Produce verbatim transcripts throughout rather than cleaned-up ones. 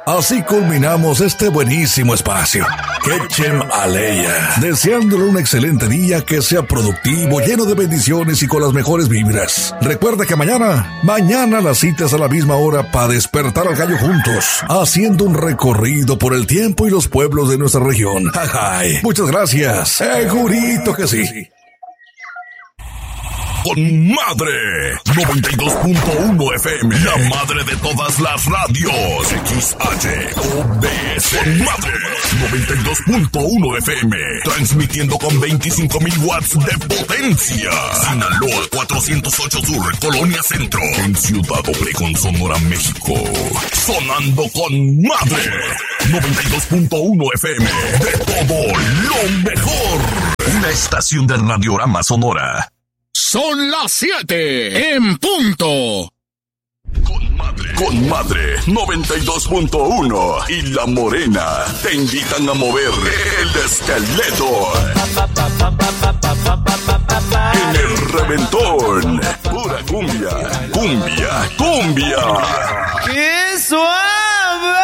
Así culminamos este buenísimo espacio. Quechem Aleya. Deseándole un excelente día, que sea productivo, lleno de bendiciones y con las mejores vibras. Recuerda que mañana, mañana las citas a la misma hora para despertar al gallo juntos, haciendo un recorrido por el tiempo y los pueblos de nuestra región. Ay, muchas gracias. Segurito que sí. Con madre, noventa y dos punto uno F M, la madre de todas las radios, X H O B S, con madre, noventa y dos punto uno F M, transmitiendo con veinticinco mil watts de potencia, Sinaloa cuatrocientos ocho Sur, Colonia Centro, en Ciudad Obregón, Sonora, México, sonando con madre, noventa y dos punto uno F M, de todo lo mejor, una estación del Radiorama Sonora. Son las siete en punto. Con madre, con madre, noventa y dos punto uno y La Morena te invitan a mover el esqueleto en el reventón. Pura cumbia, cumbia, cumbia. ¡Qué suave!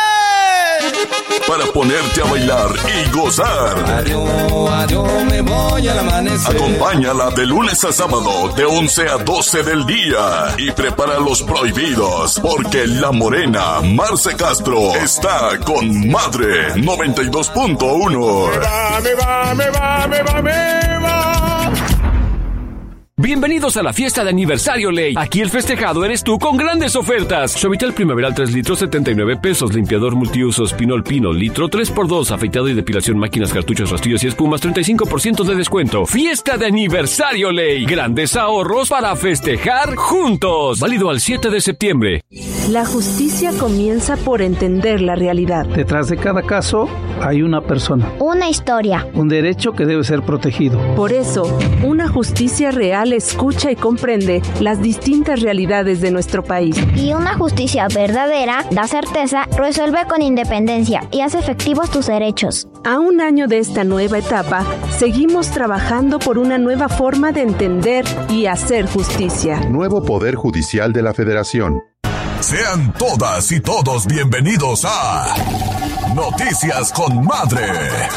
Para ponerte a bailar y gozar. Adiós, adiós, me voy al amanecer. Acompáñala de lunes a sábado, de once a doce del día. Y prepara los prohibidos, porque La Morena, Marce Castro, está con madre, noventa y dos punto uno. Me va, me va, me va, me va, me va. Bienvenidos a la fiesta de aniversario Ley. Aquí el festejado eres tú con grandes ofertas. Suavitel Primaveral tres litros, setenta y nueve pesos. Limpiador multiusos Pinol Pino, litro tres por dos. Afeitado y depilación, máquinas, cartuchos, rastrillos y espumas, treinta y cinco por ciento de descuento. Fiesta de aniversario Ley. Grandes ahorros para festejar juntos. Válido al siete de septiembre. La justicia comienza por entender la realidad. Detrás de cada caso hay una persona. Una historia. Un derecho que debe ser protegido. Por eso, una justicia real escucha y comprende las distintas realidades de nuestro país. Y una justicia verdadera da certeza, resuelve con independencia y hace efectivos tus derechos. A un año de esta nueva etapa, seguimos trabajando por una nueva forma de entender y hacer justicia. Nuevo Poder Judicial de la Federación. Sean todas y todos bienvenidos a Noticias con Madre.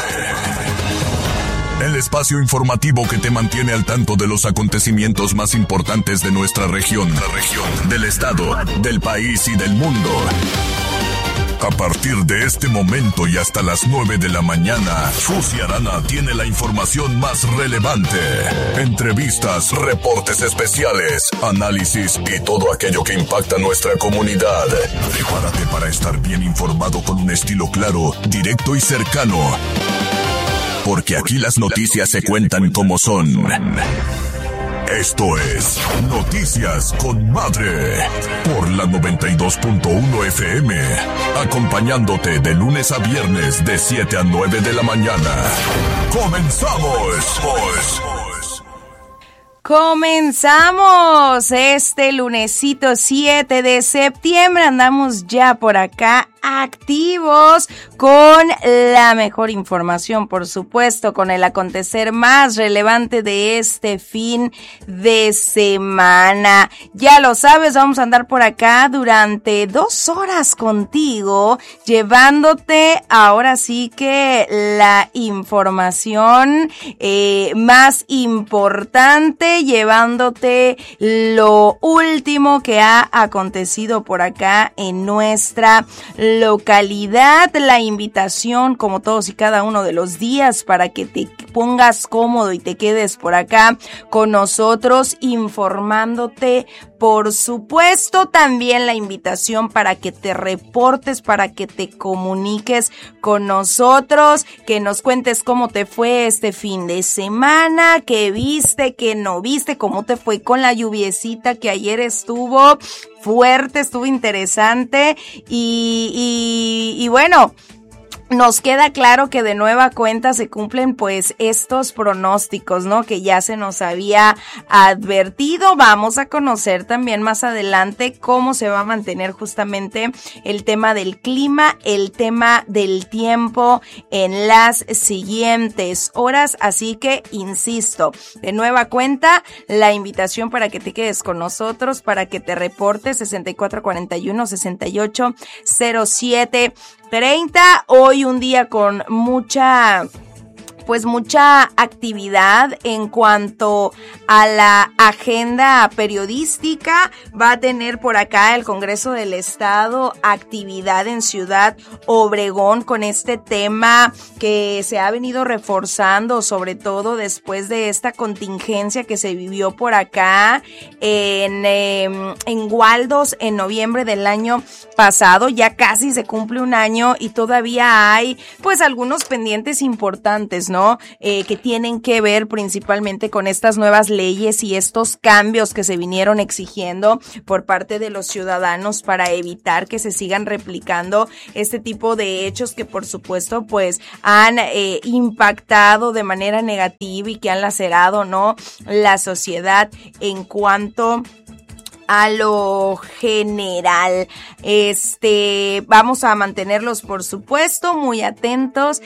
El espacio informativo que te mantiene al tanto de los acontecimientos más importantes de nuestra región, la región, del estado, del país y del mundo. A partir de este momento y hasta las nueve de la mañana, Susi Arana tiene la información más relevante. Entrevistas, reportes especiales, análisis y todo aquello que impacta a nuestra comunidad. Prepárate para estar bien informado con un estilo claro, directo y cercano. Porque aquí las noticias se cuentan como son. Esto es Noticias con Madre por la noventa y dos punto uno F M, acompañándote de lunes a viernes de siete a nueve de la mañana. ¡Comenzamos! Comenzamos este lunesito siete de septiembre. Andamos ya por acá activos con la mejor información, por supuesto, con el acontecer más relevante de este fin de semana. Ya lo sabes, vamos a andar por acá durante dos horas contigo, llevándote ahora sí que la información eh, más importante, llevándote lo último que ha acontecido por acá en nuestra localidad. La invitación, como todos y cada uno de los días, para que te pongas cómodo y te quedes por acá con nosotros informándote. Por supuesto, también la invitación para que te reportes, para que te comuniques con nosotros, que nos cuentes cómo te fue este fin de semana, qué viste, qué no viste, cómo te fue con la lluviecita que ayer estuvo fuerte, estuvo interesante y, y, y bueno, nos queda claro que de nueva cuenta se cumplen pues estos pronósticos, ¿no? Que ya se nos había advertido. Vamos a conocer también más adelante cómo se va a mantener justamente el tema del clima, el tema del tiempo en las siguientes horas. Así que, insisto, de nueva cuenta, la invitación para que te quedes con nosotros, para que te reportes sesenta y cuatro cuarenta y uno, sesenta y ocho cero siete treinta. Hoy un día con mucha, pues mucha actividad en cuanto a la agenda periodística. Va a tener por acá el Congreso del Estado actividad en Ciudad Obregón con este tema que se ha venido reforzando, sobre todo después de esta contingencia que se vivió por acá en, eh, en Waldos en noviembre del año pasado. Ya casi se cumple un año y todavía hay pues algunos pendientes importantes, ¿no? ¿no? Eh, que tienen que ver principalmente con estas nuevas leyes y estos cambios que se vinieron exigiendo por parte de los ciudadanos para evitar que se sigan replicando este tipo de hechos que por supuesto pues han eh, impactado de manera negativa y que han lacerado, ¿no?, la sociedad en cuanto a lo general. Este, vamos a mantenerlos, por supuesto, muy atentos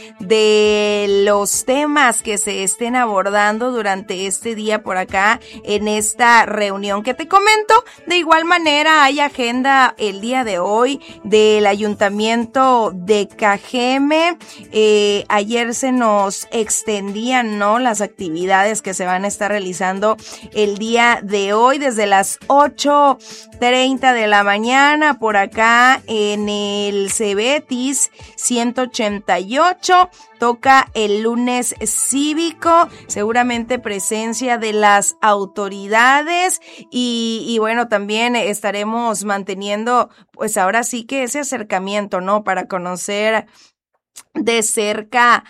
de los temas que se estén abordando durante este día por acá en esta reunión que te comento. De igual manera, hay agenda el día de hoy del Ayuntamiento de Cajeme. Eh, ayer se nos extendían, ¿no?, las actividades que se van a estar realizando el día de hoy desde las ocho treinta de la mañana por acá en el Cebetis ciento ochenta y ocho. Toca el lunes cívico, seguramente presencia de las autoridades y, y bueno, también estaremos manteniendo pues ahora sí que ese acercamiento, ¿no?, para conocer de cerca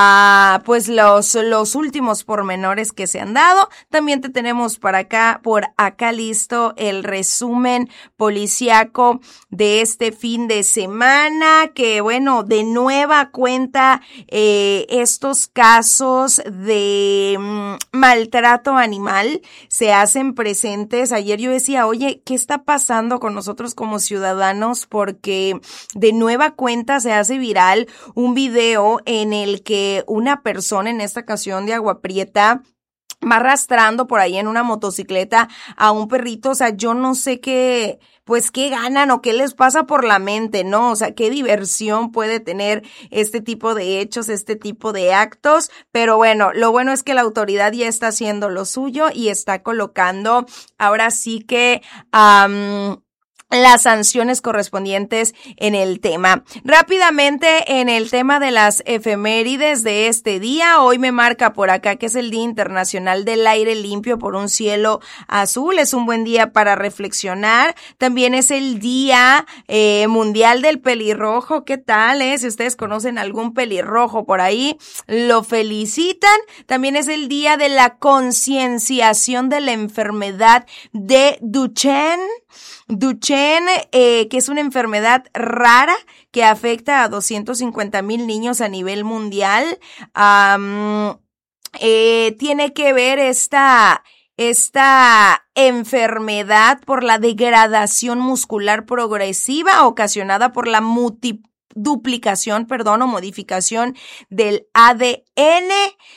a pues los los últimos pormenores que se han dado. También te tenemos para acá, por acá listo el resumen policiaco de este fin de semana, que bueno, de nueva cuenta eh, estos casos de mm, maltrato animal se hacen presentes. Ayer yo decía, oye, ¿qué está pasando con nosotros como ciudadanos? Porque de nueva cuenta se hace viral un video en el que una persona, en esta ocasión de Agua Prieta, va arrastrando por ahí en una motocicleta a un perrito. O sea, yo no sé qué, pues qué ganan o qué les pasa por la mente, ¿no? O sea, qué diversión puede tener este tipo de hechos, este tipo de actos. Pero bueno, lo bueno es que la autoridad ya está haciendo lo suyo y está colocando ahora sí que um, las sanciones correspondientes en el tema. Rápidamente, en el tema de las efemérides de este día, hoy me marca por acá que es el Día Internacional del Aire Limpio por un Cielo Azul. Es un buen día para reflexionar. También es el Día eh, Mundial del Pelirrojo. ¿Qué tal, eh? Si ustedes conocen algún pelirrojo por ahí, lo felicitan. También es el Día de la Concienciación de la Enfermedad de Duchenne. Duchenne, eh, que es una enfermedad rara que afecta a doscientos cincuenta mil niños a nivel mundial. Um, eh, tiene que ver esta, esta enfermedad por la degradación muscular progresiva ocasionada por la multi duplicación, perdón, o modificación del A D N,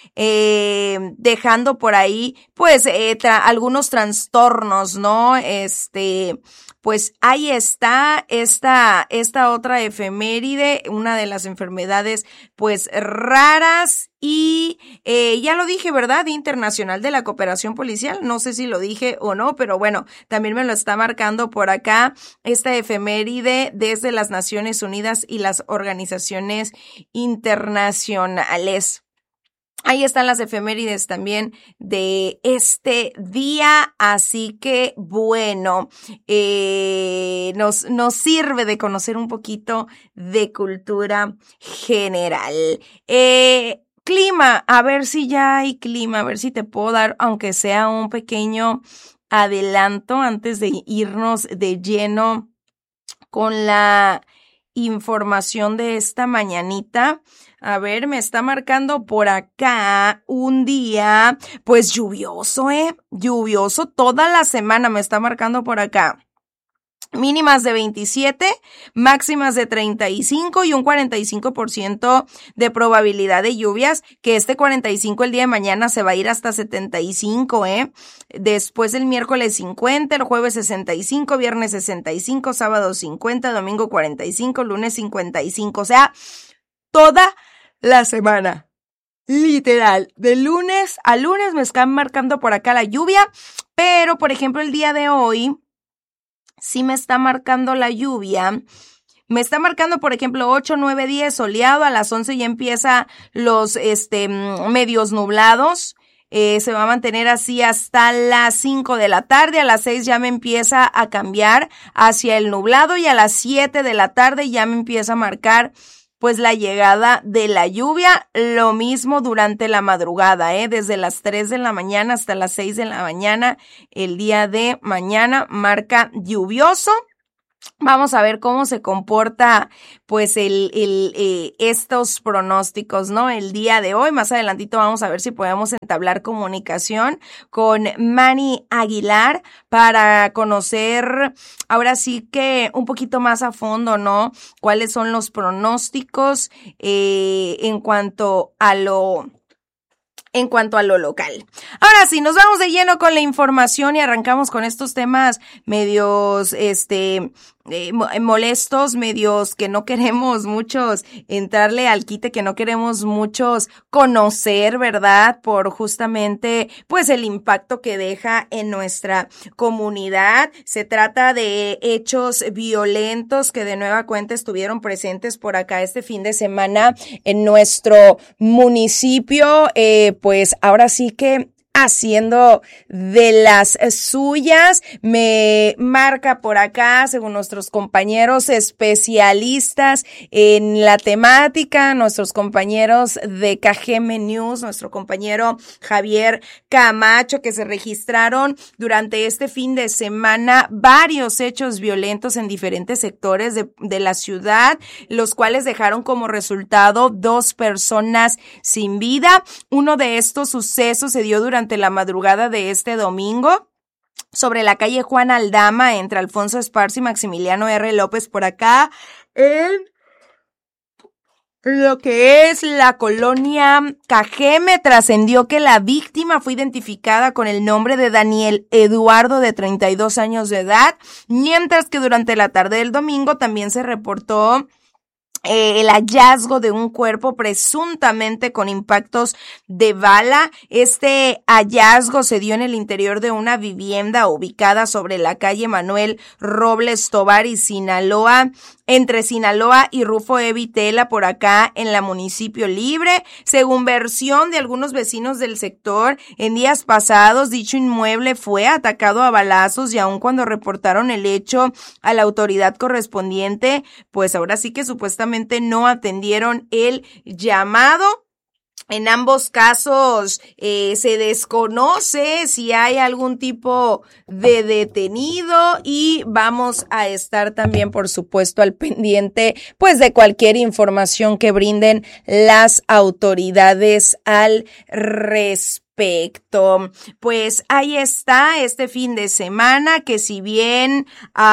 eh, dejando por ahí, pues, eh, tra- algunos trastornos, ¿no? Este, pues ahí está esta, esta otra efeméride, una de las enfermedades, pues, raras. Y eh, ya lo dije, ¿verdad? Día Internacional de la Cooperación Policial. No sé si lo dije o no, pero bueno, también me lo está marcando por acá esta efeméride desde las Naciones Unidas y las organizaciones internacionales. Ahí están las efemérides también de este día, así que bueno, eh, nos, nos sirve de conocer un poquito de cultura general. Eh, Clima, a ver si ya hay clima, a ver si te puedo dar, aunque sea un pequeño adelanto antes de irnos de lleno con la información de esta mañanita. A ver, me está marcando por acá un día, pues lluvioso, ¿eh? Lluvioso toda la semana me está marcando por acá. Mínimas de veintisiete, máximas de treinta y cinco y un cuarenta y cinco por ciento de probabilidad de lluvias, que este cuarenta y cinco el día de mañana se va a ir hasta setenta y cinco, ¿eh? Después el miércoles cincuenta, el jueves sesenta y cinco, viernes sesenta y cinco, sábado cincuenta, domingo cuarenta y cinco, lunes cincuenta y cinco, o sea, toda la semana. Literal, de lunes a lunes me están marcando por acá la lluvia, pero por ejemplo el día de hoy sí me está marcando la lluvia. Me está marcando, por ejemplo, ocho, nueve, diez, soleado. A las once ya empieza los este medios nublados. Eh, se va a mantener así hasta las cinco de la tarde. A las seis ya me empieza a cambiar hacia el nublado y a las siete de la tarde ya me empieza a marcar pues la llegada de la lluvia. Lo mismo durante la madrugada, ¿eh? Desde las tres de la mañana hasta las seis de la mañana, el día de mañana marca lluvioso. Vamos a ver cómo se comporta pues el, el eh, estos pronósticos, ¿no? El día de hoy, más adelantito vamos a ver si podemos entablar comunicación con Manny Aguilar para conocer ahora sí que un poquito más a fondo, ¿no? Cuáles son los pronósticos eh, en cuanto a lo En cuanto a lo local. Ahora sí, nos vamos de lleno con la información y arrancamos con estos temas medios, este, eh, molestos, medios que no queremos muchos entrarle al quite, que no queremos muchos conocer, ¿verdad? Por justamente, pues, el impacto que deja en nuestra comunidad. Se trata de hechos violentos que de nueva cuenta estuvieron presentes por acá este fin de semana en nuestro municipio, eh, pues ahora sí que haciendo de las suyas. Me marca por acá, según nuestros compañeros especialistas en la temática, nuestros compañeros de K G M News, nuestro compañero Javier Camacho, que se registraron durante este fin de semana varios hechos violentos en diferentes sectores de, de la ciudad, los cuales dejaron como resultado dos personas sin vida. Uno de estos sucesos se dio durante la madrugada de este domingo sobre la calle Juan Aldama entre Alfonso Esparza y Maximiliano R. López, por acá en lo que es la colonia Cajeme. Trascendió que la víctima fue identificada con el nombre de Daniel Eduardo, de treinta y dos años de edad, mientras que durante la tarde del domingo también se reportó Eh, el hallazgo de un cuerpo presuntamente con impactos de bala. Este hallazgo se dio en el interior de una vivienda ubicada sobre la calle Manuel Robles Tovar y Sinaloa, entre Sinaloa y Rufo E. Vitela, por acá en la Municipio Libre. Según versión de algunos vecinos del sector, en días pasados dicho inmueble fue atacado a balazos y aun cuando reportaron el hecho a la autoridad correspondiente, pues ahora sí que supuestamente no atendieron el llamado. En ambos casos eh, se desconoce si hay algún tipo de detenido y vamos a estar también, por supuesto, al pendiente pues de cualquier información que brinden las autoridades al respecto. Perfecto. Pues ahí está este fin de semana que si bien,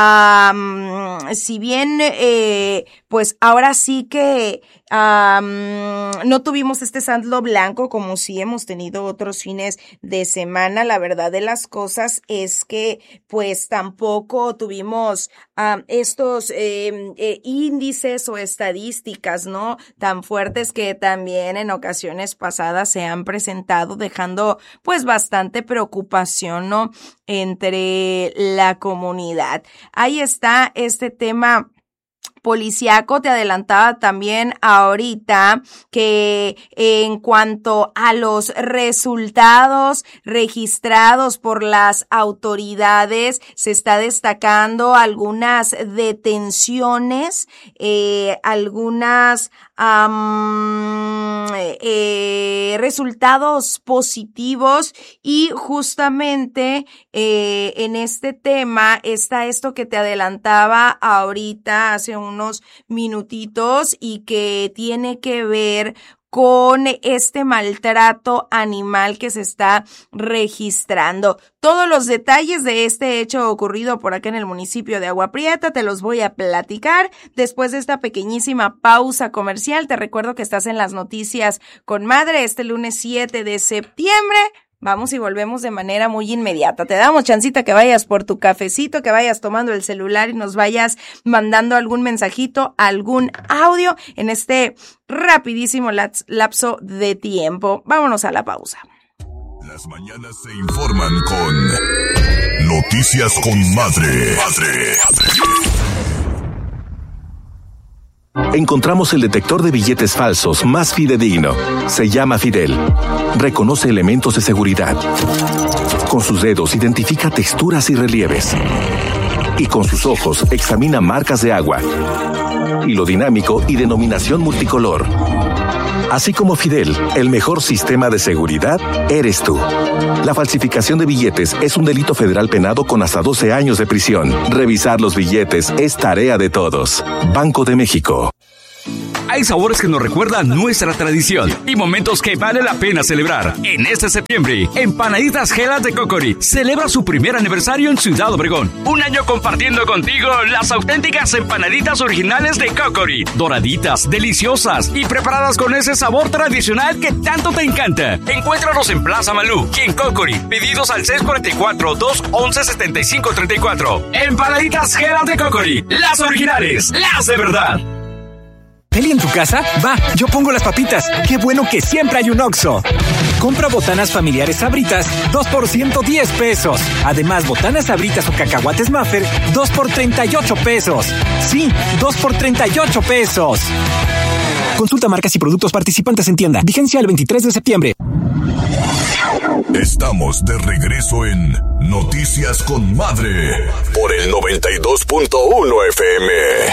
um, si bien, eh, pues ahora sí que um, no tuvimos este Sandlo Blanco como sí hemos tenido otros fines de semana, la verdad de las cosas es que pues tampoco tuvimos um, estos eh, eh, índices o estadísticas, ¿no? Tan fuertes que también en ocasiones pasadas se han presentado, dejando pues bastante preocupación, ¿no? Entre la comunidad. Ahí está este tema policiaco. Te adelantaba también ahorita que en cuanto a los resultados registrados por las autoridades, se está destacando algunas detenciones, eh, algunas um, eh, resultados positivos y justamente eh, en este tema está esto que te adelantaba ahorita hace unos minutitos y que tiene que ver con este maltrato animal que se está registrando. Todos los detalles de este hecho ocurrido por acá en el municipio de Agua Prieta te los voy a platicar después de esta pequeñísima pausa comercial. Te recuerdo que estás en las noticias con Madre este lunes siete de septiembre. Vamos y volvemos de manera muy inmediata. Te damos chancita que vayas por tu cafecito, que vayas tomando el celular y nos vayas mandando algún mensajito, algún audio en este rapidísimo lapso de tiempo. Vámonos a la pausa. Las mañanas se informan con Noticias con Madre. Madre. Encontramos el detector de billetes falsos más fidedigno. Se llama Fidel. Reconoce elementos de seguridad. Con sus dedos identifica texturas y relieves. Y con sus ojos examina marcas de agua, hilo dinámico y denominación multicolor. Así como Fidel, el mejor sistema de seguridad eres tú. La falsificación de billetes es un delito federal penado con hasta doce años de prisión. Revisar los billetes es tarea de todos. Banco de México. Hay sabores que nos recuerdan nuestra tradición y momentos que vale la pena celebrar. En este septiembre, Empanaditas Gelas de Cocori celebra su primer aniversario en Ciudad Obregón. Un año compartiendo contigo las auténticas empanaditas originales de Cocori. Doraditas, deliciosas y preparadas con ese sabor tradicional que tanto te encanta. Encuéntranos en Plaza Malú y en Cocori. Pedidos al seis cuatro cuatro, dos once, setenta y cinco treinta y cuatro. Empanaditas Gelas de Cocori. Las originales, las de verdad. ¿Peli en tu casa? Va, yo pongo las papitas. ¡Qué bueno que siempre hay un Oxxo! Compra botanas familiares Sabritas, dos por ciento diez pesos. Además, botanas Sabritas o cacahuates Maffer, dos por treinta y ocho pesos. Sí, dos por treinta y ocho pesos. Consulta marcas y productos participantes en tienda. Vigencia el veintitrés de septiembre. Estamos de regreso en Noticias con Madre por el noventa y dos punto uno F M.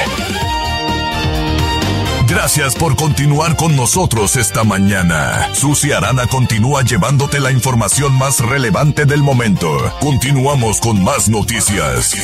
Gracias por continuar con nosotros esta mañana. Susi Arana continúa llevándote la información más relevante del momento. Continuamos con más noticias.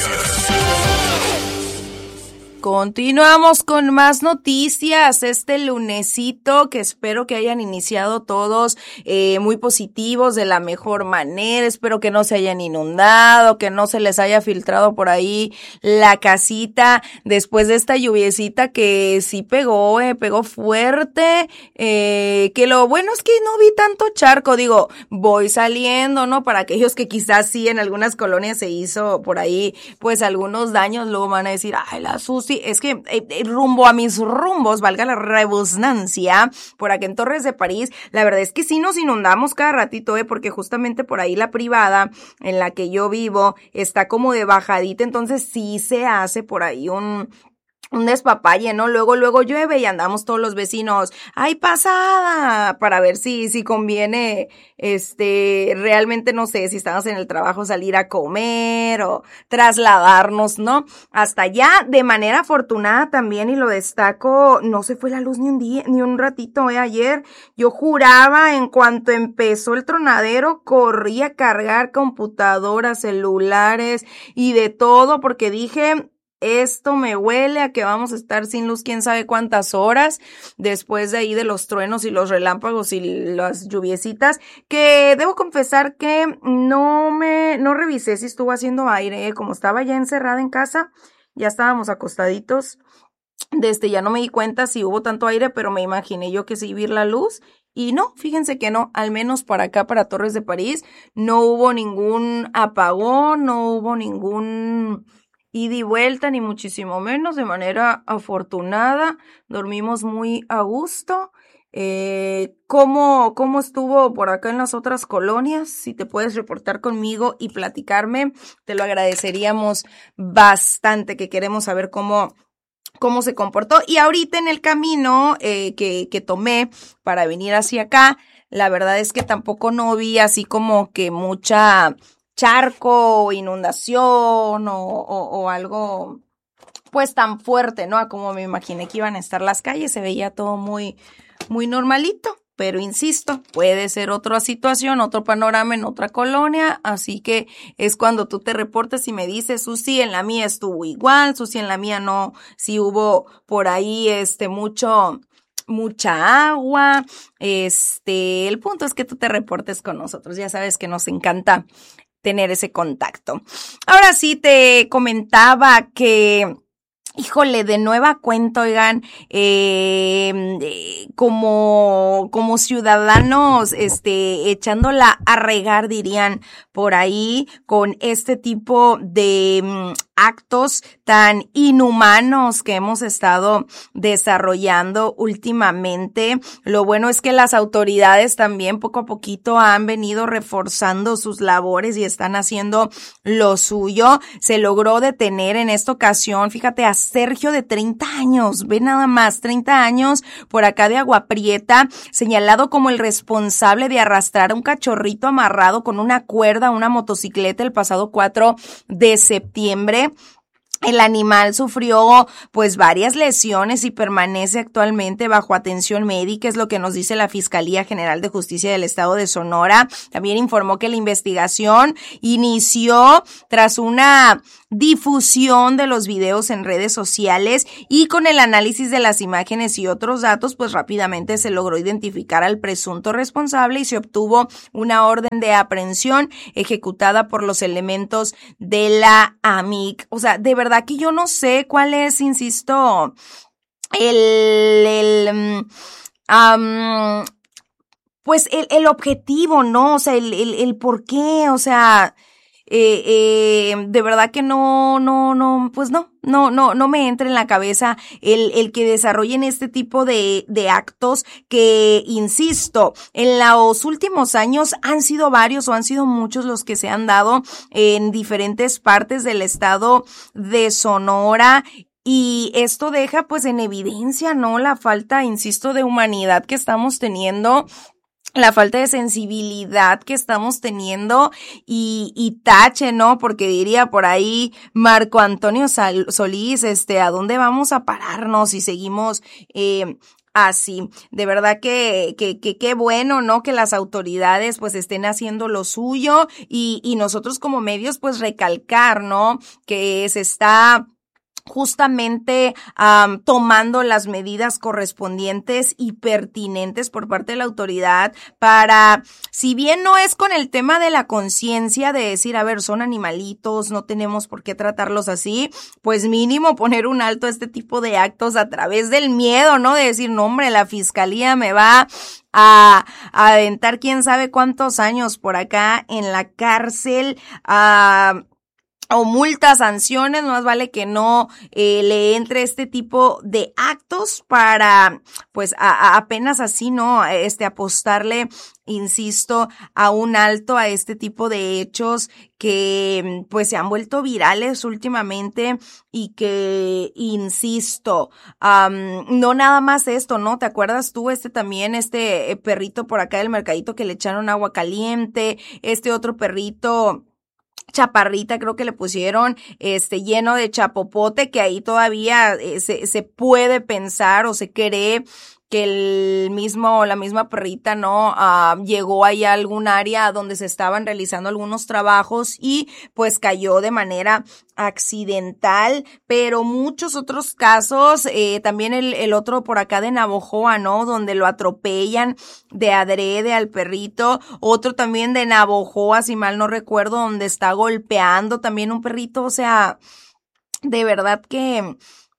Continuamos con más noticias este lunesito que espero que hayan iniciado todos eh, muy positivos de la mejor manera. Espero que no se hayan inundado, que no se les haya filtrado por ahí la casita después de esta lluviecita que sí pegó, eh, pegó fuerte, eh, que lo bueno es que no vi tanto charco, digo, voy saliendo, ¿no? Para aquellos que quizás sí en algunas colonias se hizo por ahí pues algunos daños, luego van a decir, ay, la Susi. Es que eh, rumbo a mis rumbos, valga la redundancia, por acá en Torres de París, la verdad es que sí nos inundamos cada ratito, eh, porque justamente por ahí la privada en la que yo vivo está como de bajadita, entonces sí se hace por ahí un... un despapalle, ¿no? Luego, luego llueve y andamos todos los vecinos, ¡ay, pasada! Para ver si, si conviene, este, realmente no sé, si estamos en el trabajo salir a comer o trasladarnos, ¿no? Hasta allá, de manera afortunada también, y lo destaco, no se fue la luz ni un día, ni un ratito, ¿eh? Ayer, yo juraba en cuanto empezó el tronadero, corrí a cargar computadoras, celulares y de todo, porque dije... esto me huele a que vamos a estar sin luz quién sabe cuántas horas después de ahí de los truenos y los relámpagos y las lluviecitas, que debo confesar que no me, no revisé si estuvo haciendo aire, ¿eh? Como estaba ya encerrada en casa, ya estábamos acostaditos, desde ya no me di cuenta si hubo tanto aire, pero me imaginé yo que se iba a ir la luz. Y no, fíjense que no, al menos para acá, para Torres de París, no hubo ningún apagón, no hubo ningún... ida y vuelta, ni muchísimo menos, de manera afortunada, dormimos muy a gusto. Eh, ¿cómo, cómo estuvo por acá en las otras colonias? Si te puedes reportar conmigo y platicarme, te lo agradeceríamos bastante, que queremos saber cómo, cómo se comportó. Y ahorita en el camino eh, que, que tomé para venir hacia acá, la verdad es que tampoco no vi así como que mucha... charco, inundación o, o, o algo pues tan fuerte, ¿no? A como me imaginé que iban a estar las calles, se veía todo muy, muy normalito. Pero insisto, puede ser otra situación, otro panorama en otra colonia, así que es cuando tú te reportas y me dices, Susi, en la mía estuvo igual, Susi, en la mía no, sí hubo por ahí este mucho, mucha agua, este, el punto es que tú te reportes con nosotros, ya sabes que nos encanta tener ese contacto. Ahora sí te comentaba que híjole, de nueva cuenta, oigan, eh, eh, como, como ciudadanos, este, echándola a regar, dirían por ahí, con este tipo de um, actos tan inhumanos que hemos estado desarrollando últimamente. Lo bueno es que las autoridades también poco a poquito han venido reforzando sus labores y están haciendo lo suyo. Se logró detener en esta ocasión, fíjate, a Sergio de treinta años, ve nada más, treinta años, por acá de Agua Prieta, señalado como el responsable de arrastrar a un cachorrito amarrado con una cuerda a una motocicleta el pasado cuatro de septiembre. El animal sufrió pues varias lesiones y permanece actualmente bajo atención médica, es lo que nos dice la Fiscalía General de Justicia del Estado de Sonora. También informó que la investigación inició tras una difusión de los videos en redes sociales y con el análisis de las imágenes y otros datos, pues rápidamente se logró identificar al presunto responsable y se obtuvo una orden de aprehensión ejecutada por los elementos de la A M I C. O sea, de verdad que yo no sé cuál es, insisto, el, el, um, pues el, el objetivo, ¿no? O sea, el, el, el por qué, o sea, Eh, eh, de verdad que no, no, no, pues no, no, no, no me entra en la cabeza el, el que desarrollen este tipo de, de actos que, insisto, en los últimos años han sido varios o han sido muchos los que se han dado en diferentes partes del estado de Sonora. Y esto deja pues en evidencia, ¿no? La falta, insisto, de humanidad que estamos teniendo, la falta de sensibilidad que estamos teniendo y, y tache, ¿no? Porque diría por ahí Marco Antonio Sal- Solís, este, ¿a dónde vamos a pararnos si seguimos eh, así? De verdad que, que, que, qué bueno, ¿no? Que las autoridades pues estén haciendo lo suyo y, y nosotros como medios pues recalcar, ¿no? Que se está justamente um, tomando las medidas correspondientes y pertinentes por parte de la autoridad para, si bien no es con el tema de la conciencia de decir, a ver, son animalitos, no tenemos por qué tratarlos así, pues mínimo poner un alto a este tipo de actos a través del miedo, ¿no? De decir, no hombre, la fiscalía me va a, a aventar quién sabe cuántos años por acá en la cárcel, a uh, o multas, sanciones, más vale que no eh, le entre este tipo de actos para, pues, a, a apenas así, ¿no? Este, apostarle, insisto, a un alto a este tipo de hechos que, pues, se han vuelto virales últimamente y que, insisto, um, no nada más esto, ¿no? ¿Te acuerdas tú? Este también, este perrito por acá del mercadito que le echaron agua caliente, este otro perrito chaparrita, creo que le pusieron, este, lleno de chapopote, que ahí todavía eh, se, se puede pensar o se cree que el mismo, la misma perrita, ¿no? Uh, llegó ahí a algún área donde se estaban realizando algunos trabajos y pues cayó de manera accidental, pero muchos otros casos, eh, también el, el otro por acá de Navojoa, ¿no? Donde lo atropellan de adrede al perrito, otro también de Navojoa, si mal no recuerdo, donde está golpeando también un perrito, o sea, de verdad que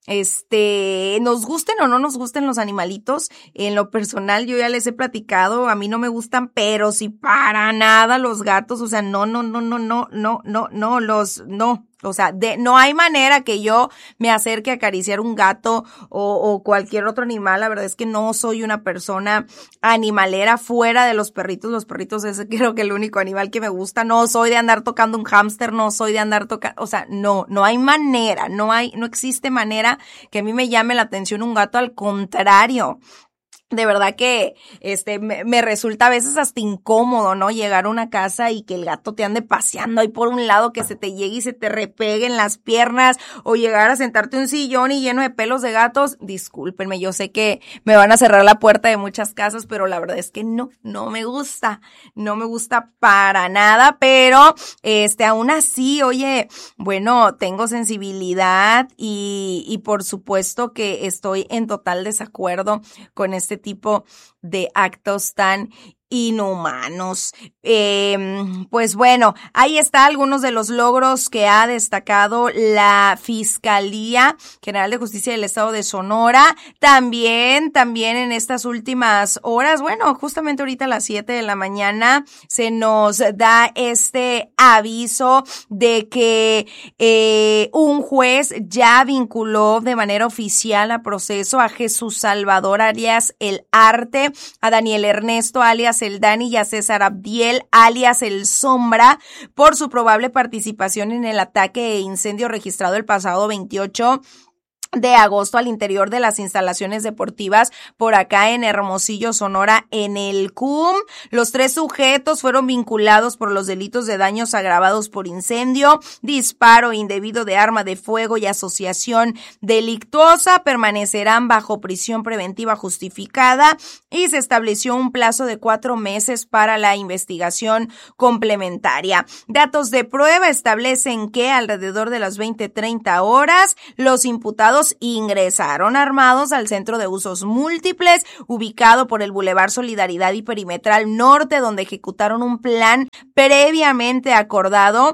Este, nos gusten o no nos gusten los animalitos, en lo personal yo ya les he platicado, a mí no me gustan, pero si para nada los gatos, o sea, no, no, no, no, no, no, no, no, los, no, o sea, de, no hay manera que yo me acerque a acariciar un gato o, o cualquier otro animal. La verdad es que no soy una persona animalera fuera de los perritos. Los perritos es creo que el único animal que me gusta. No soy de andar tocando un hámster, no soy de andar tocando, o sea, no, no hay manera, no hay, no existe manera que a mí me llame la atención un gato, al contrario. De verdad que este me, me resulta a veces hasta incómodo, ¿no? Llegar a una casa y que el gato te ande paseando ahí por un lado, que se te llegue y se te repegue en las piernas, o llegar a sentarte en un sillón y lleno de pelos de gatos. Discúlpenme, yo sé que me van a cerrar la puerta de muchas casas, pero la verdad es que no, no me gusta, no me gusta para nada, pero este aún así, oye, bueno, tengo sensibilidad y, y por supuesto que estoy en total desacuerdo con este tipo de actos tan inhumanos. Eh, pues bueno, ahí está algunos de los logros que ha destacado la Fiscalía General de Justicia del Estado de Sonora. También, también en estas últimas horas, bueno, justamente ahorita a las siete de la mañana se nos da este aviso de que eh, un juez ya vinculó de manera oficial a proceso a Jesús Salvador alias El Arte, a Daniel Ernesto alias El Dani y a César Abdiel alias El Sombra por su probable participación en el ataque e incendio registrado el pasado veintiocho de agosto al interior de las instalaciones deportivas por acá en Hermosillo, Sonora, en el C U M. Los tres sujetos fueron vinculados por los delitos de daños agravados por incendio, disparo indebido de arma de fuego y asociación delictuosa. Permanecerán bajo prisión preventiva justificada y se estableció un plazo de cuatro meses para la investigación complementaria. Datos de prueba establecen que alrededor de las veinte treinta horas los imputados ingresaron armados al Centro de Usos Múltiples, ubicado por el Boulevard Solidaridad y Perimetral Norte, donde ejecutaron un plan previamente acordado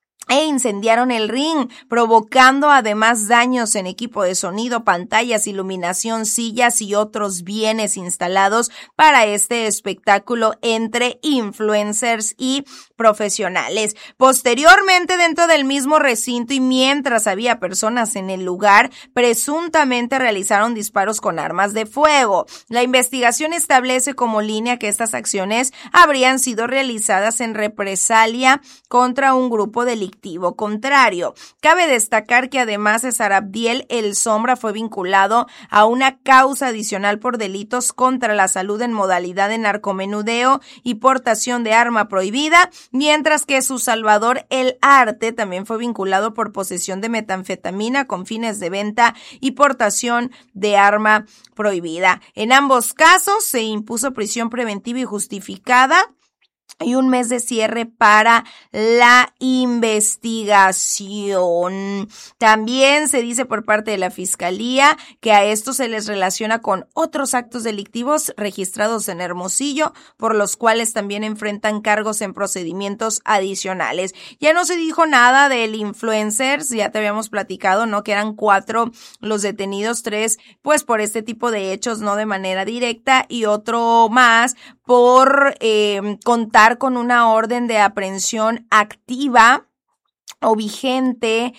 e incendiaron el ring, provocando además daños en equipo de sonido, pantallas, iluminación, sillas y otros bienes instalados para este espectáculo entre influencers y profesionales. Posteriormente, dentro del mismo recinto y mientras había personas en el lugar, presuntamente realizaron disparos con armas de fuego. La investigación establece como línea que estas acciones habrían sido realizadas en represalia contra un grupo delictivo contrario. Cabe destacar que además César Abdiel El Sombra fue vinculado a una causa adicional por delitos contra la salud en modalidad de narcomenudeo y portación de arma prohibida, mientras que su Salvador El Arte también fue vinculado por posesión de metanfetamina con fines de venta y portación de arma prohibida. En ambos casos se impuso prisión preventiva y justificada y un mes de cierre para la investigación. También se dice por parte de la Fiscalía que a esto se les relaciona con otros actos delictivos registrados en Hermosillo, por los cuales también enfrentan cargos en procedimientos adicionales. Ya no se dijo nada del influencers, ya te habíamos platicado, ¿no? Que eran cuatro los detenidos, tres pues por este tipo de hechos, no de manera directa, y otro más por eh, contar con una orden de aprehensión activa o vigente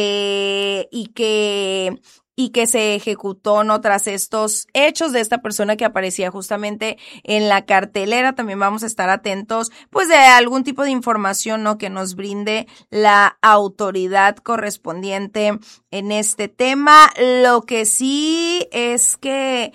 eh, y que y que se ejecutó, ¿no? Tras estos hechos de esta persona que aparecía justamente en la cartelera. También vamos a estar atentos, pues, de algún tipo de información, ¿no? Que nos brinde la autoridad correspondiente en este tema. Lo que sí es que,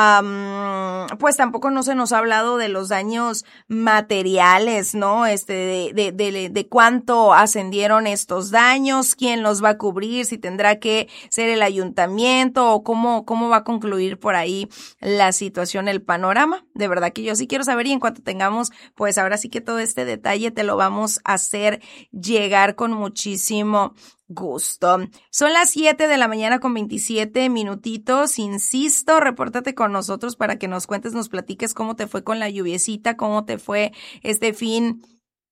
um, pues, tampoco no se nos ha hablado de los daños materiales, ¿no? Este, de, de, de, de cuánto ascendieron estos daños, quién los va a cubrir, si tendrá que ser el ayuntamiento o cómo, cómo va a concluir por ahí la situación, el panorama. De verdad que yo sí quiero saber, y en cuanto tengamos, pues ahora sí que todo este detalle te lo vamos a hacer llegar con muchísimo gusto. Son las siete de la mañana con veintisiete minutitos. Insisto, repórtate con nosotros para que nos cuentes, nos platiques cómo te fue con la lluviecita, cómo te fue este fin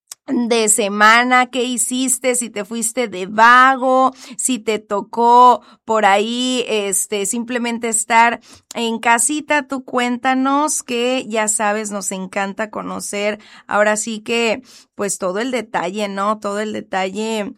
de semana, qué hiciste, si te fuiste de vago, si te tocó por ahí este simplemente estar en casita. Tú cuéntanos, que ya sabes, nos encanta conocer ahora sí que pues todo el detalle, ¿no? Todo el detalle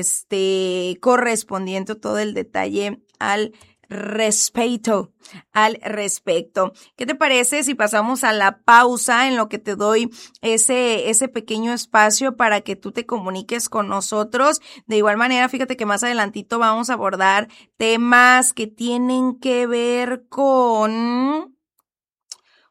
este correspondiente, todo el detalle al respeto, al respecto. ¿Qué te parece si pasamos a la pausa, en lo que te doy ese, ese pequeño espacio para que tú te comuniques con nosotros? De igual manera, fíjate que más adelantito vamos a abordar temas que tienen que ver con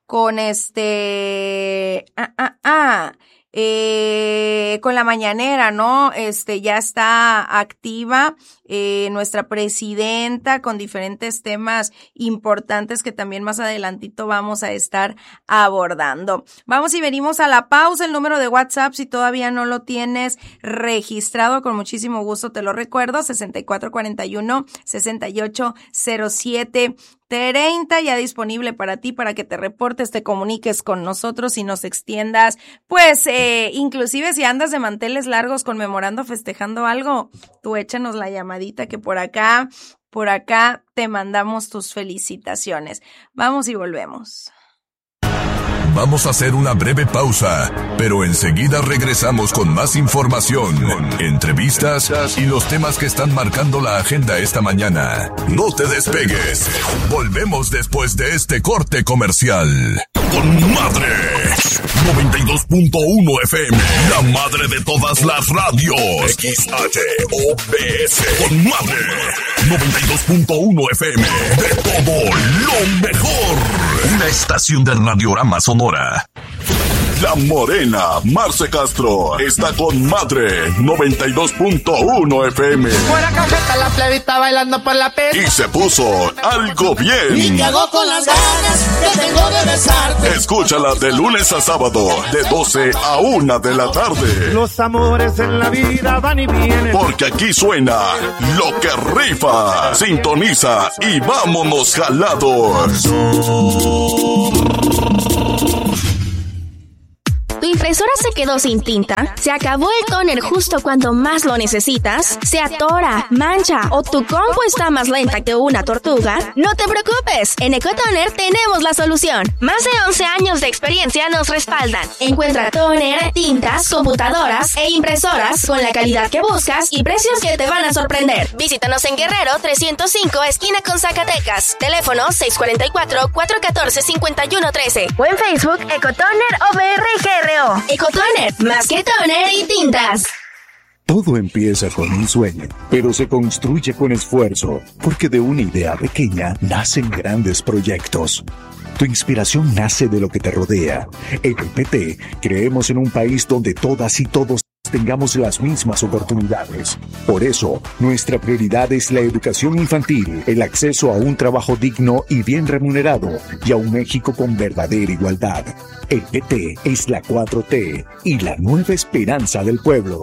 con este, ah, ah, ah, Eh, con la mañanera, ¿no? Este, ya está activa eh, nuestra presidenta con diferentes temas importantes que también más adelantito vamos a estar abordando. Vamos y venimos a la pausa. El número de WhatsApp, si todavía no lo tienes registrado, con muchísimo gusto te lo recuerdo, sesenta y cuatro cuarenta y uno, sesenta y ocho cero siete. treinta, ya disponible para ti, para que te reportes, te comuniques con nosotros y nos extiendas, pues, eh, inclusive si andas de manteles largos conmemorando, festejando algo, tú échanos la llamadita que por acá, por acá te mandamos tus felicitaciones. Vamos y volvemos. Vamos a hacer una breve pausa, pero enseguida regresamos con más información, entrevistas y los temas que están marcando la agenda esta mañana. No te despegues. Volvemos después de este corte comercial. Con Madre noventa y dos punto uno F M, la madre de todas las radios. X H O B S. Con Madre noventa y dos punto uno F M, de todo lo mejor. Una estación de Radiorama Sonora. La Morena, Marce Castro, está con Madre noventa y dos punto uno F M. Fuera cajeta la plebita bailando por la pista. Y se puso algo bien. Y te hago con las ganas que tengo de besarte. Escúchala de lunes a sábado, de doce a una de la tarde. Los amores en la vida van y vienen. Porque aquí suena lo que rifa. Sintoniza y vámonos jalados. ¿Tu impresora se quedó sin tinta? ¿Se acabó el tóner justo cuando más lo necesitas? ¿Se atora, mancha o tu compu está más lenta que una tortuga? No te preocupes, en Ecotoner tenemos la solución. Más de once años de experiencia nos respaldan. Encuentra tóner, tintas, computadoras e impresoras con la calidad que buscas y precios que te van a sorprender. Visítanos en Guerrero trescientos cinco, esquina con Zacatecas. Teléfono seis cuatro cuatro, cuatro uno cuatro, cinco uno uno tres o en Facebook Ecotoner O B R G R O. Ecotoner, más que toner y tintas. Todo empieza con un sueño, pero se construye con esfuerzo, porque de una idea pequeña nacen grandes proyectos. Tu inspiración nace de lo que te rodea. En el P T creemos en un país donde todas y todos tengamos las mismas oportunidades. Por eso, nuestra prioridad es la educación infantil, el acceso a un trabajo digno y bien remunerado, y a un México con verdadera igualdad. El P T es la cuatro T y la nueva esperanza del pueblo.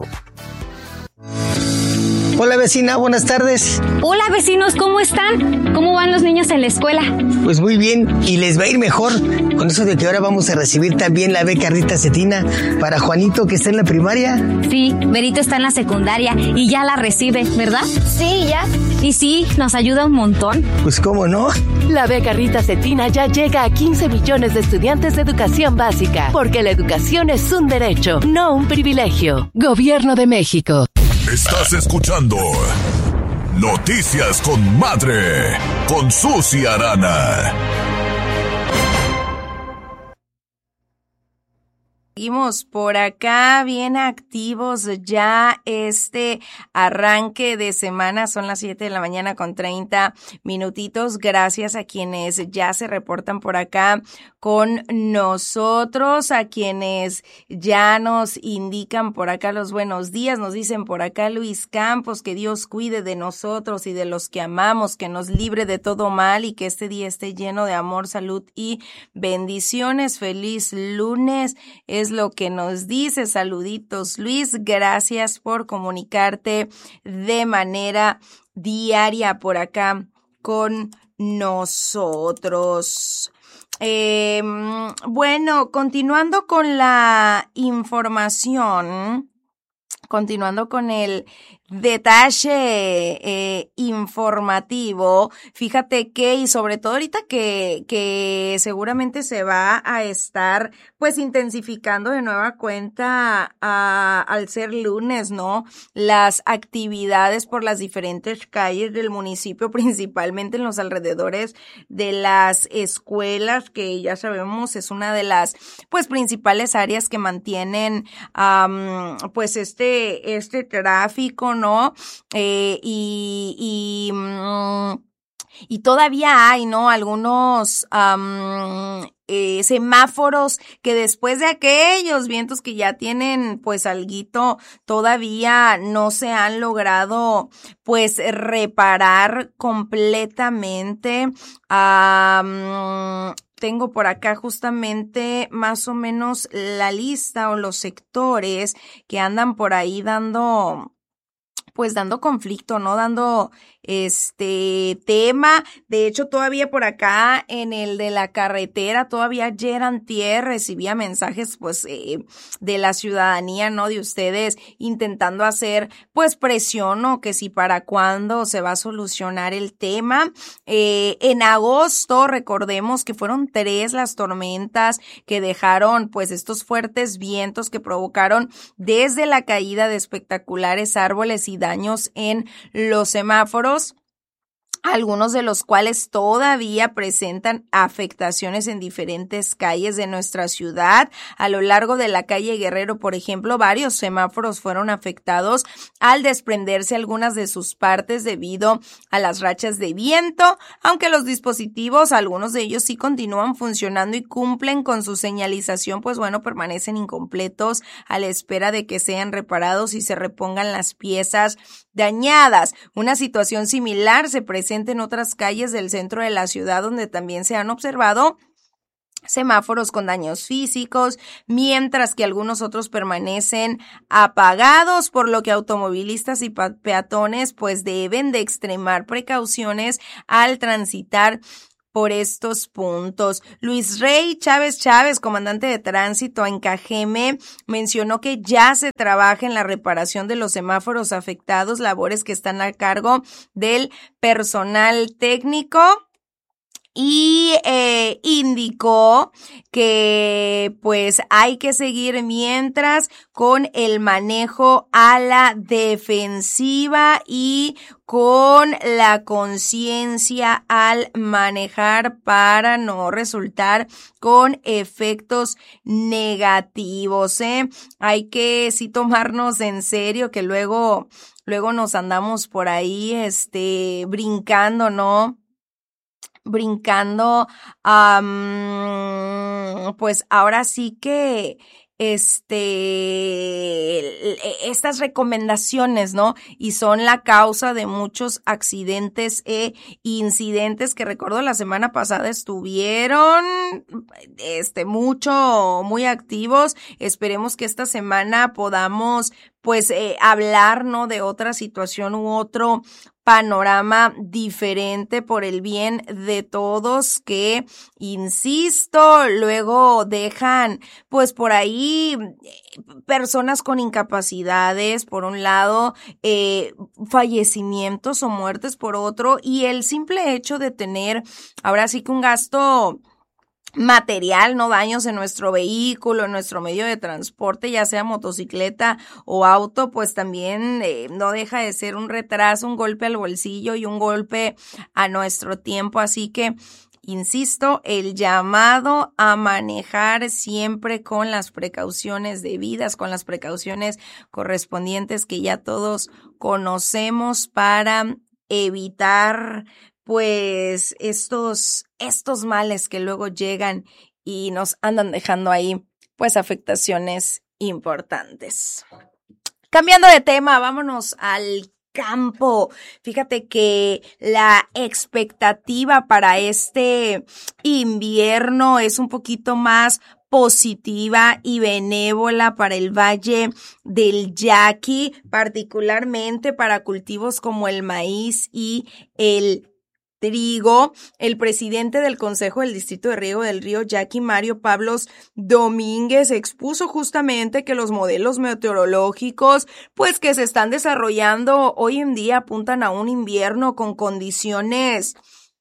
Hola vecina, buenas tardes. Hola vecinos, ¿cómo están? ¿Cómo van los niños en la escuela? Pues muy bien, y les va a ir mejor con eso de que ahora vamos a recibir también la beca Rita Cetina para Juanito, que está en la primaria. Sí, Berito está en la secundaria y ya la recibe, ¿verdad? Sí, ya. Y sí, nos ayuda un montón. Pues cómo no. La beca Rita Cetina ya llega a quince millones de estudiantes de educación básica, porque la educación es un derecho, no un privilegio. Gobierno de México. Estás escuchando Noticias con Madre, con Susi Arana. Seguimos por acá bien activos ya este arranque de semana, son las siete de la mañana con treinta minutitos, gracias a quienes ya se reportan por acá con nosotros, a quienes ya nos indican por acá los buenos días, nos dicen por acá Luis Campos, que Dios cuide de nosotros y de los que amamos, que nos libre de todo mal y que este día esté lleno de amor, salud y bendiciones, feliz lunes, es lo que nos dice. Saluditos Luis, gracias por comunicarte de manera diaria por acá con nosotros. Eh, bueno, continuando con la información, continuando con el detalle eh, informativo, fíjate que, y sobre todo ahorita que, que seguramente se va a estar pues intensificando de nueva cuenta a, al ser lunes, ¿no? Las actividades por las diferentes calles del municipio, principalmente en los alrededores de las escuelas, que ya sabemos es una de las pues principales áreas que mantienen um, pues este, este tráfico, ¿no? ¿no? Eh, y, y, Y todavía hay, ¿no? Algunos um, eh, semáforos que después de aquellos vientos que ya tienen pues alguito, todavía no se han logrado pues reparar completamente. Um, tengo por acá justamente más o menos la lista o los sectores que andan por ahí dando... pues dando conflicto, ¿no? Dando este tema. De hecho, todavía por acá en el de la carretera, todavía ayer antier recibía mensajes, pues, eh, de la ciudadanía, ¿no? De ustedes intentando hacer, pues, presión, ¿no? Que si para cuándo se va a solucionar el tema. Eh, en agosto, recordemos que fueron tres las tormentas que dejaron, pues, estos fuertes vientos que provocaron desde la caída de espectaculares árboles y daños en los semáforos, algunos de los cuales todavía presentan afectaciones en diferentes calles de nuestra ciudad. A lo largo de la calle Guerrero, por ejemplo, varios semáforos fueron afectados al desprenderse algunas de sus partes debido a las rachas de viento, aunque los dispositivos, algunos de ellos sí continúan funcionando y cumplen con su señalización, pues bueno, permanecen incompletos a la espera de que sean reparados y se repongan las piezas dañadas. Una situación similar se presenta en otras calles del centro de la ciudad, donde también se han observado semáforos con daños físicos, mientras que algunos otros permanecen apagados, por lo que automovilistas y peatones pues deben de extremar precauciones al transitar por estos puntos. Luis Rey Chávez Chávez, comandante de tránsito en Cajeme, mencionó que ya se trabaja en la reparación de los semáforos afectados, labores que están a cargo del personal técnico. Y eh, indicó que pues hay que seguir mientras con el manejo a la defensiva y con la conciencia al manejar para no resultar con efectos negativos, ¿eh? Hay que sí tomarnos en serio, que luego, luego nos andamos por ahí este brincando, ¿no? brincando, um, pues ahora sí que este estas recomendaciones, ¿no? Y son la causa de muchos accidentes e incidentes que recuerdo la semana pasada estuvieron este mucho muy activos. Esperemos que esta semana podamos pues eh, hablar, ¿no? De otra situación u otro panorama diferente por el bien de todos que, insisto, luego dejan pues por ahí personas con incapacidades por un lado, eh, fallecimientos o muertes por otro, y el simple hecho de tener ahora sí que un gasto material, no daños en nuestro vehículo, en nuestro medio de transporte, ya sea motocicleta o auto, pues también eh, no deja de ser un retraso, un golpe al bolsillo y un golpe a nuestro tiempo. Así que, insisto, el llamado a manejar siempre con las precauciones debidas, con las precauciones correspondientes que ya todos conocemos para evitar pues estos, estos males que luego llegan y nos andan dejando ahí pues afectaciones importantes. Cambiando de tema, vámonos al campo. Fíjate que la expectativa para este invierno es un poquito más positiva y benévola para el Valle del Yaqui, particularmente para cultivos como el maíz y el trigo. El presidente del Consejo del Distrito de Riego del Río Yaqui, Mario Pablos Domínguez, expuso justamente que los modelos meteorológicos pues que se están desarrollando hoy en día apuntan a un invierno con condiciones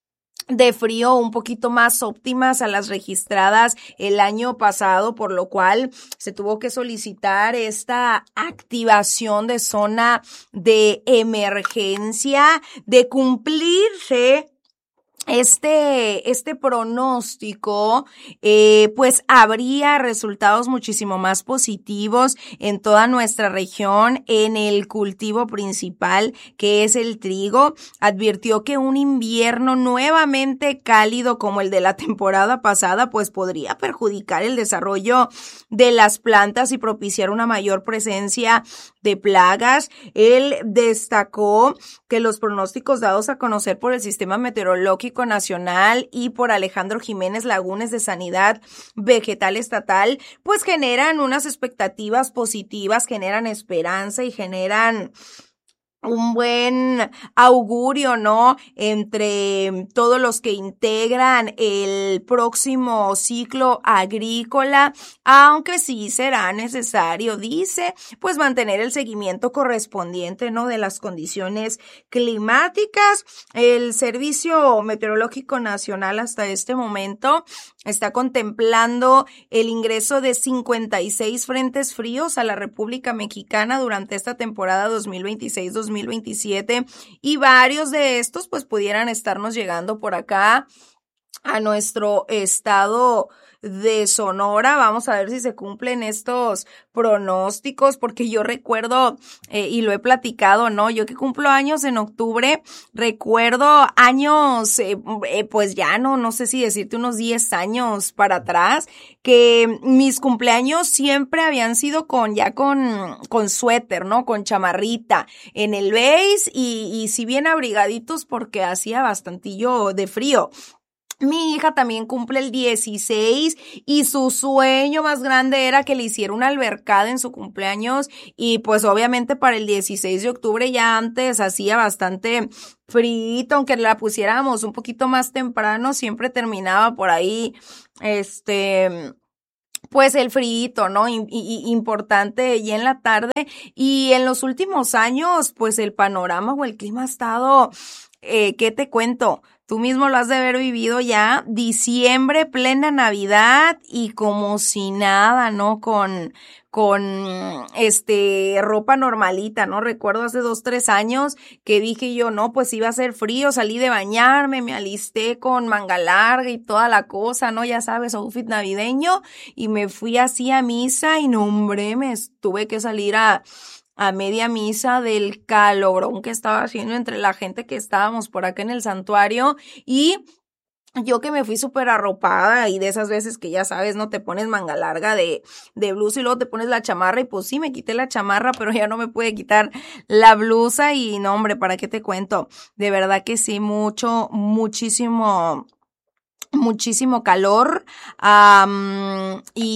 de frío un poquito más óptimas a las registradas el año pasado, por lo cual se tuvo que solicitar esta activación de zona de emergencia. De cumplirse Este, este pronóstico, eh, pues habría resultados muchísimo más positivos en toda nuestra región en el cultivo principal, que es el trigo. Advirtió que un invierno nuevamente cálido como el de la temporada pasada, pues podría perjudicar el desarrollo de las plantas y propiciar una mayor presencia de plagas. Él destacó que los pronósticos dados a conocer por el Sistema Meteorológico Nacional y por Alejandro Jiménez Lagunes de Sanidad Vegetal Estatal, pues generan unas expectativas positivas, generan esperanza y generan un buen augurio, ¿no? Entre todos los que integran el próximo ciclo agrícola, aunque sí será necesario, dice, pues mantener el seguimiento correspondiente, ¿no? De las condiciones climáticas. El Servicio Meteorológico Nacional hasta este momento está contemplando el ingreso de cincuenta y seis frentes fríos a la República Mexicana durante esta temporada dos mil veintiséis dos mil veintisiete, y varios de estos pues pudieran estarnos llegando por acá a nuestro estado de Sonora. Vamos a ver si se cumplen estos pronósticos, porque yo recuerdo, eh, y lo he platicado, ¿no? Yo que cumplo años en octubre, recuerdo años, eh, eh, pues ya no, no sé si decirte unos diez años para atrás, que mis cumpleaños siempre habían sido con, ya con, con suéter, ¿no? Con chamarrita en el base y, y si bien abrigaditos porque hacía bastantillo de frío. Mi hija también cumple el dieciséis y su sueño más grande era que le hiciera una albercada en su cumpleaños, y pues obviamente para el dieciséis de octubre ya antes hacía bastante frito, aunque la pusiéramos un poquito más temprano, siempre terminaba por ahí, este... pues el frito, ¿no? I- i- importante y en la tarde. Y en los últimos años, pues el panorama o el clima ha estado, eh, ¿qué te cuento? Tú mismo lo has de haber vivido ya, diciembre, plena Navidad y como si nada, ¿no? Con, con, este, ropa normalita, ¿no? Recuerdo hace dos, tres años que dije yo, no, pues iba a ser frío, salí de bañarme, me alisté con manga larga y toda la cosa, ¿no? Ya sabes, outfit navideño, y me fui así a misa y no, hombre, me tuve que salir a... a media misa del calorón que estaba haciendo entre la gente que estábamos por acá en el santuario, y yo que me fui súper arropada, y de esas veces que ya sabes, no te pones manga larga de, de blusa y luego te pones la chamarra, y pues sí, me quité la chamarra, pero ya no me pude quitar la blusa, y no, hombre, ¿para qué te cuento? De verdad que sí, mucho, muchísimo... muchísimo calor, um,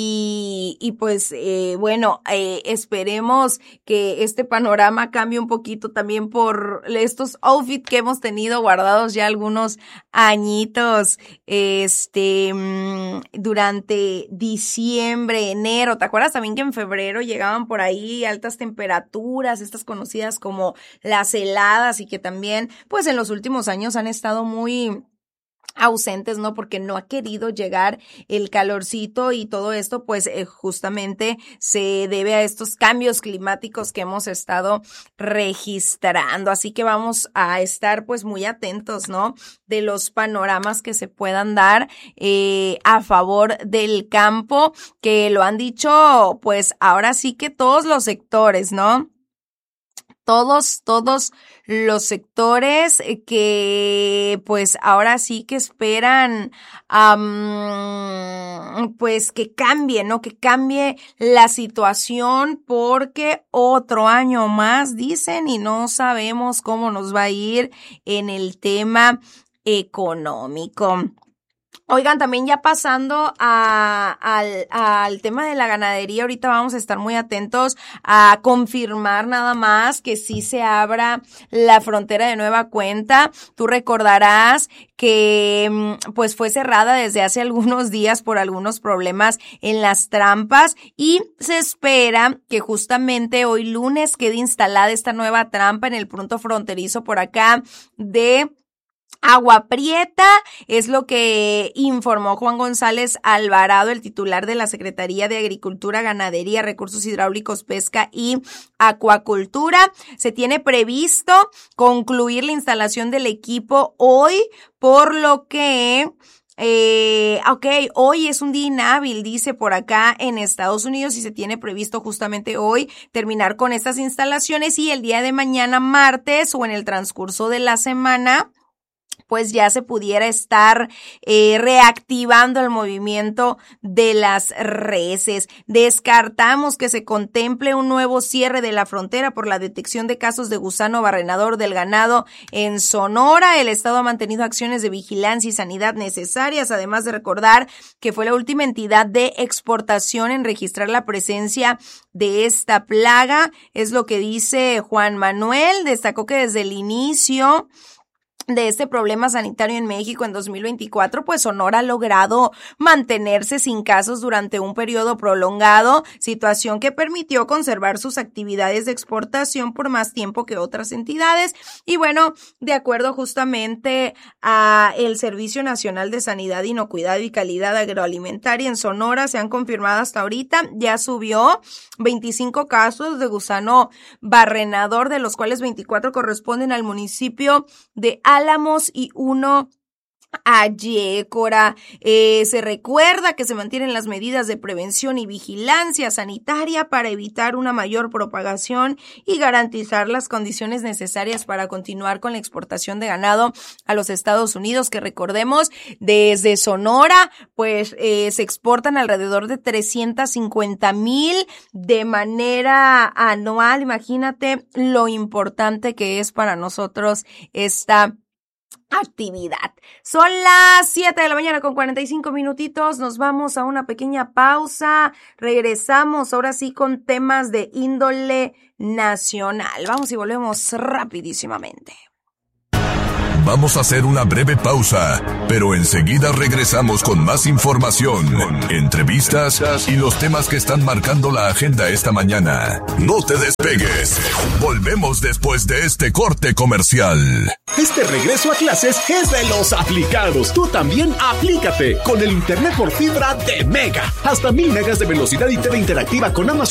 y, y pues, eh, bueno, eh, esperemos que este panorama cambie un poquito también por estos outfits que hemos tenido guardados ya algunos añitos, este, um, durante diciembre, enero. ¿Te acuerdas también que en febrero llegaban por ahí altas temperaturas, estas conocidas como las heladas, y que también, pues, en los últimos años han estado muy ausentes, ¿no? Porque no ha querido llegar el calorcito, y todo esto pues eh, justamente se debe a estos cambios climáticos que hemos estado registrando. Así que vamos a estar pues muy atentos, ¿no? De los panoramas que se puedan dar eh, a favor del campo, que lo han dicho pues ahora sí que todos los sectores, ¿no? Todos, todos los sectores que pues ahora sí que esperan um, pues que cambie, ¿no? Que cambie la situación, porque otro año más dicen y no sabemos cómo nos va a ir en el tema económico. Oigan, también ya pasando a, al, al tema de la ganadería, ahorita vamos a estar muy atentos a confirmar nada más que sí se abra la frontera de nueva cuenta. Tú recordarás que pues fue cerrada desde hace algunos días por algunos problemas en las trampas, y se espera que justamente hoy lunes quede instalada esta nueva trampa en el punto fronterizo por acá de Agua prieta, es lo que informó Juan González Alvarado, el titular de la Secretaría de Agricultura, Ganadería, Recursos Hidráulicos, Pesca y Acuacultura. Se tiene previsto concluir la instalación del equipo hoy, por lo que... Eh, ok, hoy es un día inhábil, dice por acá en Estados Unidos, y se tiene previsto justamente hoy terminar con estas instalaciones, y el día de mañana, martes, o en el transcurso de la semana, pues ya se pudiera estar eh, reactivando el movimiento de las reses. Descartamos que se contemple un nuevo cierre de la frontera por la detección de casos de gusano barrenador del ganado en Sonora. El Estado ha mantenido acciones de vigilancia y sanidad necesarias, además de recordar que fue la última entidad de exportación en registrar la presencia de esta plaga. Es lo que dice Juan Manuel. Destacó que desde el inicio de este problema sanitario en México en dos mil veinticuatro, pues Sonora ha logrado mantenerse sin casos durante un periodo prolongado, situación que permitió conservar sus actividades de exportación por más tiempo que otras entidades. Y bueno, de acuerdo justamente a el Servicio Nacional de Sanidad, Inocuidad y Calidad Agroalimentaria, en Sonora se han confirmado hasta ahorita, ya subió veinticinco casos de gusano barrenador, de los cuales veinticuatro corresponden al municipio de Álamos y uno a Yécora. Eh, se recuerda que se mantienen las medidas de prevención y vigilancia sanitaria para evitar una mayor propagación y garantizar las condiciones necesarias para continuar con la exportación de ganado a los Estados Unidos, que recordemos, desde Sonora, pues eh, se exportan alrededor de trescientos cincuenta mil de manera anual. Imagínate lo importante que es para nosotros esta actividad. Son las siete de la mañana con cuarenta y cinco minutitos. Nos vamos a una pequeña pausa. Regresamos ahora sí con temas de índole nacional. Vamos y volvemos rapidísimamente. Vamos a hacer una breve pausa, pero enseguida regresamos con más información, entrevistas y los temas que están marcando la agenda esta mañana. No te despegues. Volvemos después de este corte comercial. Este regreso a clases es de los aplicados. Tú también aplícate con el internet por fibra de Mega. Hasta mil megas de velocidad y T V interactiva con Amazon